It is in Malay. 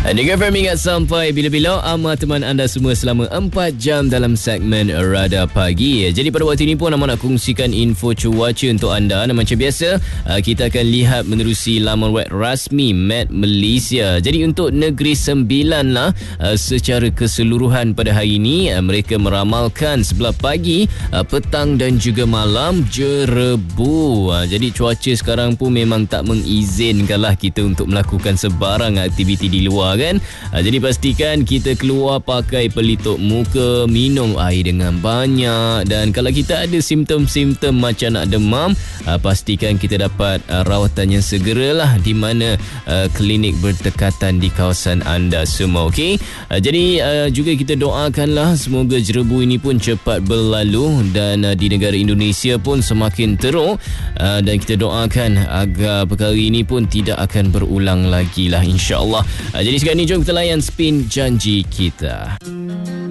Dengar Fahmi ingat sampai bila-bila amat teman anda semua selama 4 jam dalam segmen Radar Pagi. Jadi pada waktu ini pun Amat nak kongsikan info cuaca untuk anda. Dan macam biasa, kita akan lihat menerusi laman web rasmi Met Malaysia. Jadi untuk Negeri Sembilan lah, secara keseluruhan pada hari ini, mereka meramalkan sebelah pagi, petang dan juga malam jerebu. Jadi cuaca sekarang pun memang tak mengizinkanlah kita untuk melakukan sebarang aktiviti di luar kan. Jadi pastikan kita keluar pakai pelitup muka, minum air dengan banyak, dan kalau kita ada simptom-simptom macam nak demam, pastikan kita dapat rawatan yang segeralah di mana klinik berdekatan di kawasan anda semua. Okey. Jadi juga kita doakanlah semoga jerebu ini pun cepat berlalu dan di negara Indonesia pun semakin teruk, dan kita doakan agar perkara ini pun tidak akan berulang lagi lah, insya-Allah. Jadi sekarang ni jom kita layan spin janji kita.